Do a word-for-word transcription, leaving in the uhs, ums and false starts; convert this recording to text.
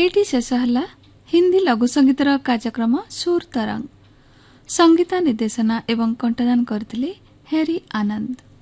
Eighty शेष हला हिंदी लघु संगीतर कार्यक्रम सुर तरंग। संगीत निर्देशना एवं कंठदान करथिले हेरी आनंद।